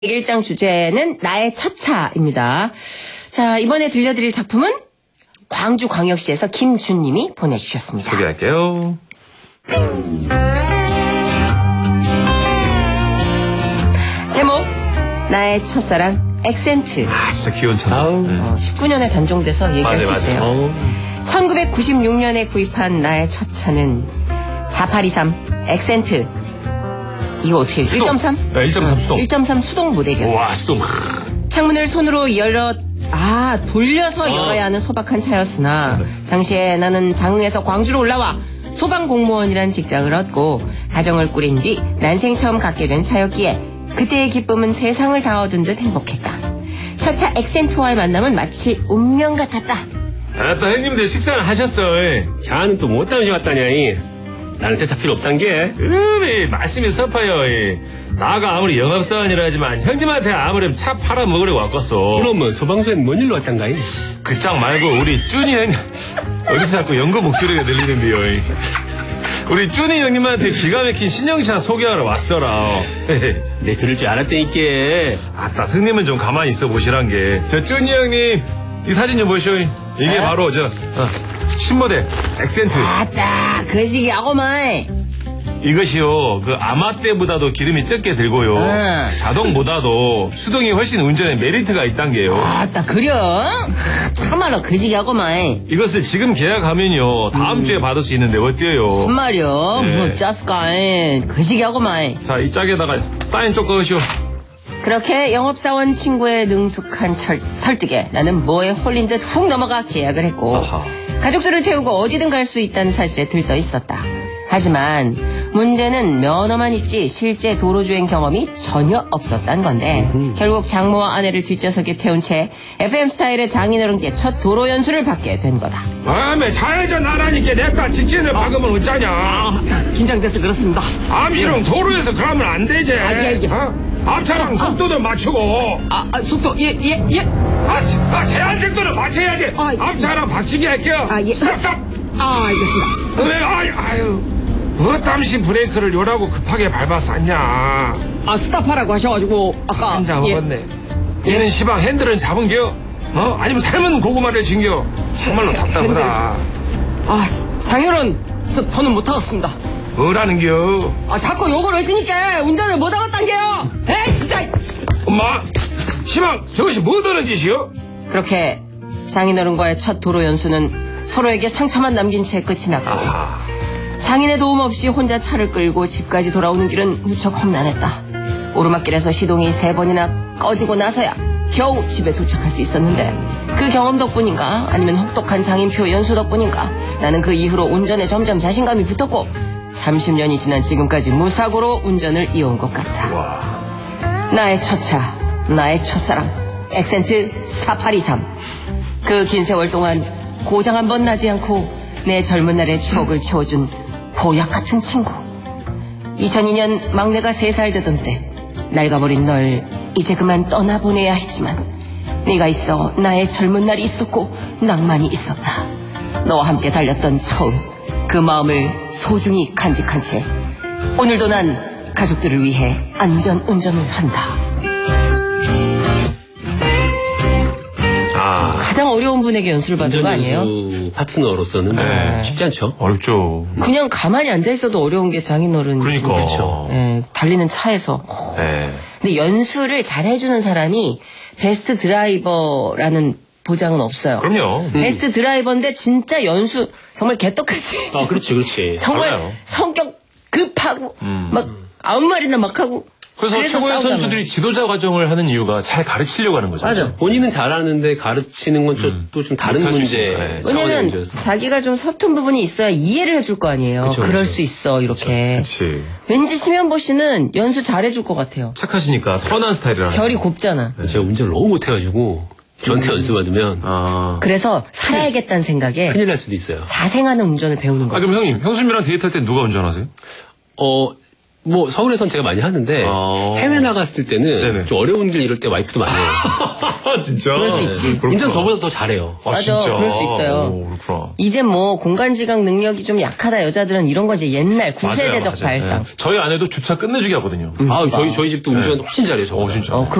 일장 주제는 나의 첫 차입니다. 자, 이번에 들려드릴 작품은 광주광역시에서 김준님이 보내주셨습니다. 소개할게요. 제목 나의 첫사랑 액센트. 아, 진짜 귀여운 참. 19년에 단종돼서 얘기할 수 맞아. 있대요. 1996년에 구입한 나의 첫 차는 4823 액센트. 이거 어떻게 1.3? 네, 1.3 수동. 1.3 수동 모델이었어요. 와, 수동. 창문을 손으로 돌려서 열어야 하는 소박한 차였으나 당시에 나는 장흥에서 광주로 올라와 소방공무원이란 직장을 얻고 가정을 꾸린 뒤 난생 처음 갖게 된 차였기에 그때의 기쁨은 세상을 다 얻은 듯 행복했다. 첫 차 액센트와의 만남은 마치 운명 같았다. 아따, 형님들 식사를 하셨어. 자는 또 못 담으시 왔다냐. 나는 대차 필요 없단 게. 말씀이 섭하여. 나가 아무리 영업사원이라 하지만 형님한테 아무렴 차 팔아 먹으려고 왔겠어. 그러면 소방서엔 뭔 일로 왔단가. 그 짝 말고 우리 쭈니 형님. 어디서 자꾸 연구 목소리가 들리는데요. 우리 쭈니 형님한테 기가 막힌 신형차 소개하러 왔어라. 내 그럴 줄 알았다니까. 아따, 형님은 좀 가만히 있어 보시란 게. 저 쭈니 형님, 이 사진 좀 보시오. 이게 바로 신모델 액센트. 아따 그 시기하고만. 이것이요, 그 아마 때보다도 기름이 적게 들고요. 자동보다도 수동이 훨씬 운전에 메리트가 있단 게요. 아따 그려? 참말로 그 시기하고만. 이것을 지금 계약하면요, 다음 주에 받을 수 있는데 어때요? 참말이요. 네. 뭐 짜스까 그 시기하고만. 자, 이 짝에다가 사인 쪽 꺼으시오. 그렇게 영업사원 친구의 능숙한 설득에 나는 뭐에 홀린 듯 훅 넘어가 계약을 했고 아하. 가족들을 태우고 어디든 갈 수 있다는 사실에 들떠 있었다. 하지만 문제는 면허만 있지 실제 도로주행 경험이 전혀 없었단 건데 결국 장모와 아내를 뒷좌석에 태운 채 FM 스타일의 장인어른께 첫 도로 연수를 받게 된 거다. 다음에 좌회전 하라니까 냅다 직진을 박으면 어쩌냐. 긴장돼서 그렇습니다. 암시롱 도로에서 그러면 안 되지. 예. 앞차랑 속도도 맞추고. 속도 예. 제한 속도를 맞춰야지. 예. 앞차랑 박치기 할게요. 예. 스탑. 알겠습니다. 왜 아유 어땀시 브레이크를 요라고 급하게 밟았었냐. 스탑하라고 하셔가지고 아까 한장 먹었네. 얘는 시방 핸들은 잡은겨? 아니면 삶은 고구마를 징겨? 정말로 답답하다. 장인어른 저 더는 못하겠습니다. 뭐라는겨? 자꾸 욕을 하시니까 운전을 못하겠단게요. 에이 진짜. 엄마, 시방 저것이 뭐더는 짓이요? 그렇게 장인어른과의 첫 도로 연수는 서로에게 상처만 남긴 채 끝이 났고 장인의 도움 없이 혼자 차를 끌고 집까지 돌아오는 길은 무척 험난했다. 오르막길에서 시동이 3번이나 꺼지고 나서야 겨우 집에 도착할 수 있었는데 그 경험 덕분인가 아니면 혹독한 장인표 연수 덕분인가 나는 그 이후로 운전에 점점 자신감이 붙었고 30년이 지난 지금까지 무사고로 운전을 이어온 것 같다. 나의 첫 차, 나의 첫사랑 액센트 4823. 그 긴 세월 동안 고장 한 번 나지 않고 내 젊은 날의 추억을 채워준 보약 같은 친구. 2002년 막내가 3살 되던 때 낡아버린 널 이제 그만 떠나보내야 했지만 네가 있어 나의 젊은 날이 있었고 낭만이 있었다. 너와 함께 달렸던 처음 그 마음을 소중히 간직한 채 오늘도 난 가족들을 위해 안전운전을 한다. 가장 어려운 분에게 연수를 받은 거 아니에요? 운전연수 파트너로서는 쉽지 않죠. 어렵죠. 그냥 가만히 앉아있어도 어려운 게 장인어른. 그러니까. 그렇죠. 달리는 차에서. 네. 근데 연수를 잘해주는 사람이 베스트 드라이버라는 보장은 없어요. 그럼요. 베스트 드라이버인데 진짜 연수 정말 개떡같이. 그렇지. 정말 맞아요. 성격 급하고 막 아무 말이나 막 하고. 그래서 최고의 싸우잖아요. 선수들이 지도자 과정을 하는 이유가 잘 가르치려고 하는 거죠. 맞아. 본인은 잘하는데 가르치는 건 또 좀 다른 못할 수 문제. 있어요. 네. 차원의 왜냐면 문제여서. 자기가 좀 서툰 부분이 있어야 이해를 해줄 거 아니에요. 그쵸, 그럴 그쵸. 수 있어 이렇게. 그렇지. 왠지 심현보 씨는 연수 잘해줄 것 같아요. 착하시니까 선한 스타일이라. 결이 곱잖아. 제가 운전을 너무 못해가지고 저한테 연수 받으면 그래서 살아야겠다는 생각에 큰일 날 수도 있어요. 자생하는 운전을 배우는 거죠. 그럼 형님, 형수님이랑 데이트할 때 누가 운전하세요? 뭐 서울에선 제가 많이 하는데 해외 나갔을 때는 네네. 좀 어려운 길 이럴 때 와이프도 많이 해요. 진짜. 그럴 수 있지. 운전 저보다 더 잘해요. 맞아, 그럴 수 있어요. 오, 그렇구나. 이제 뭐 공간지각 능력이 좀 약하다 여자들은 이런 거 이제 옛날 구세대적 맞아요. 발상. 네. 저희 아내도 주차 끝내주게 하거든요. 저희 집도 운전 훨씬 잘해요. 저보다. 진짜.